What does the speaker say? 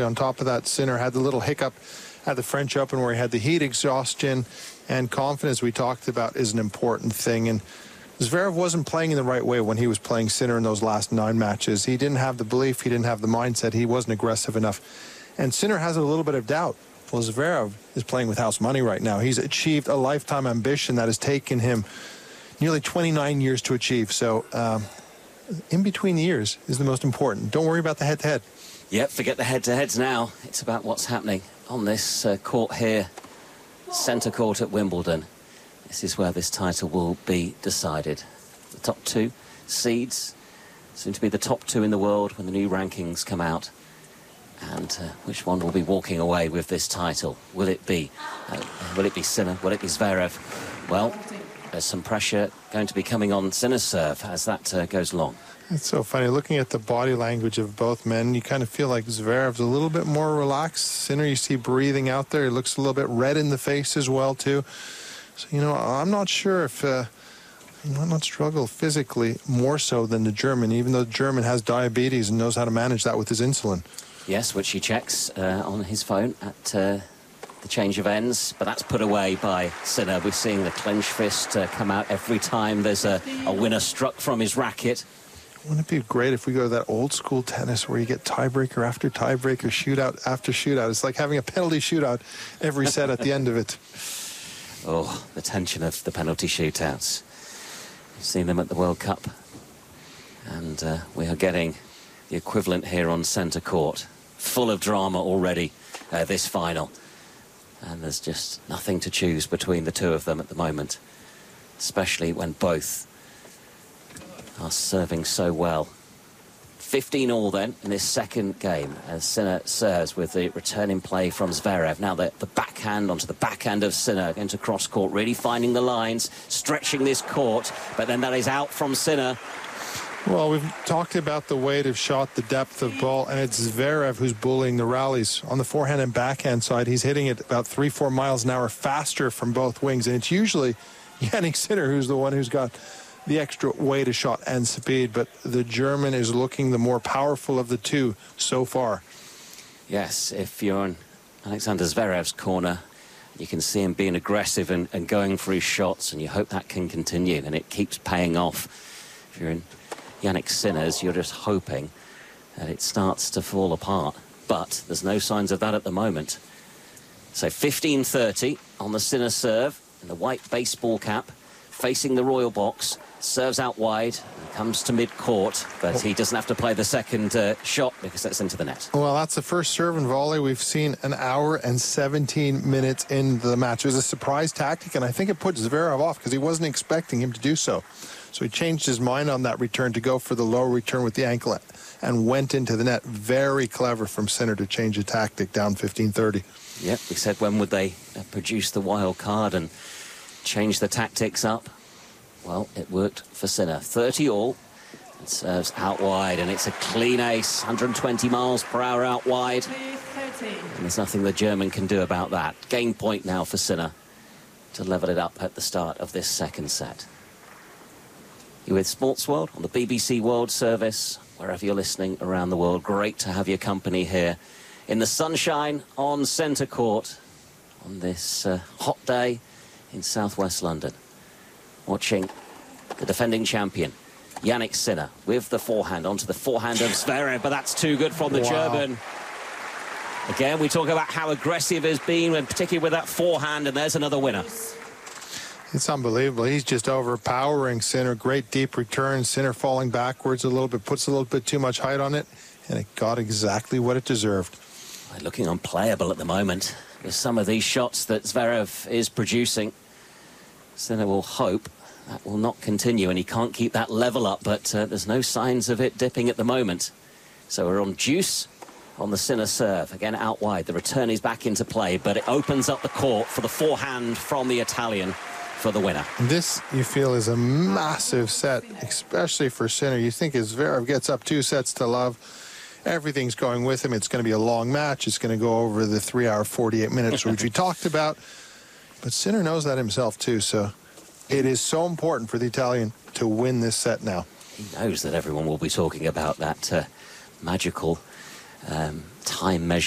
On top of that, Sinner had the little hiccup at the French Open where he had the heat exhaustion, and confidence we talked about is an important thing. And Zverev wasn't playing in the right way when he was playing Sinner in those last 9 matches. He didn't have the belief, he didn't have the mindset, he wasn't aggressive enough. And Sinner has a little bit of doubt. Well, Zverev is playing with house money right now. He's achieved a lifetime ambition that has taken him nearly 29 years to achieve. So in between the years is the most important. Don't worry about the head-to-head. Yep, forget the head-to-heads now. It's about what's happening on this court here, centre court at Wimbledon. This is where this title will be decided. The top 2 seeds, soon to be the top 2 in the world when the new rankings come out. And which one will be walking away with this title? Will it be Sinner? Will it be Zverev? Well, there's some pressure going to be coming on Sinner's serve as that goes along. It's so funny. Looking at the body language of both men, you kind of feel like Zverev's a little bit more relaxed. Sinner, you see breathing out there. He looks a little bit red in the face as well, too. So, you know, I'm not sure if he might not struggle physically more so than the German, even though the German has diabetes and knows how to manage that with his insulin. Yes, which he checks on his phone at the change of ends, but that's put away by Sinner. We're seeing the clenched fist come out every time there's a winner struck from his racket. Wouldn't it be great if we go to that old school tennis where you get tiebreaker after tiebreaker, shootout after shootout? It's like having a penalty shootout every set at the end of it. Oh, the tension of the penalty shootouts. You've seen them at the World Cup. And we are getting the equivalent here on centre court. Full of drama already, this final. And there's just nothing to choose between the two of them at the moment, especially when both are serving so well. 15-all then in this second game as Sinner serves with the returning play from Zverev. Now the backhand onto the backhand of Sinner, going to cross court, really finding the lines, stretching this court, but then that is out from Sinner. Well, we've talked about the weight of shot, the depth of ball, and it's Zverev who's bullying the rallies. On the forehand and backhand side, he's hitting it about 3-4 miles an hour faster from both wings, and it's usually Jannik Sinner who's the one who's got the extra weight of shot and speed, but the German is looking the more powerful of the two so far. Yes, if you're on Alexander Zverev's corner, you can see him being aggressive and going for his shots, and you hope that can continue, and it keeps paying off. If you're in Jannik Sinner's, you're just hoping that it starts to fall apart, but there's no signs of that at the moment. So 15-30 on the Sinner serve, in the white baseball cap, facing the royal box. Serves out wide, comes to mid-court, but he doesn't have to play the second shot because that's into the net. Well, that's the first serve and volley we've seen an hour and 17 minutes in the match. It was a surprise tactic, and I think it put Zverev off because he wasn't expecting him to do so. So he changed his mind on that return to go for the low return with the ankle and went into the net. Very clever from Sinner to change the tactic down 15-30. Yep, we said when would they produce the wild card and change the tactics up. Well, it worked for Sinner. 30-all. It serves out wide, and it's a clean ace. 120 miles per hour out wide. And there's nothing the German can do about that. Game point now for Sinner to level it up at the start of this second set. You're with Sports World on the BBC World Service. Wherever you're listening around the world, great to have your company here in the sunshine on centre court on this hot day in southwest London. Watching the defending champion, Jannik Sinner, with the forehand onto the forehand of Zverev, but that's too good from the German. Again, we talk about how aggressive he's been, and particularly with that forehand, and there's another winner. It's unbelievable. He's just overpowering Sinner. Great deep return. Sinner falling backwards a little bit, puts a little bit too much height on it, and it got exactly what it deserved. Looking unplayable at the moment with some of these shots that Zverev is producing. Sinner will hope that will not continue, and he can't keep that level up, but there's no signs of it dipping at the moment. So we're on deuce on the Sinner serve. Again, out wide. The return is back into play, but it opens up the court for the forehand from the Italian for the winner. This, you feel, is a massive set, especially for Sinner. You think as Zverev gets up 2-0, everything's going with him. It's going to be a long match. It's going to go over the 3-hour, 48 minutes, which we talked about. But Sinner knows that himself, too, so it is so important for the Italian to win this set now. He knows that everyone will be talking about that magical time measure.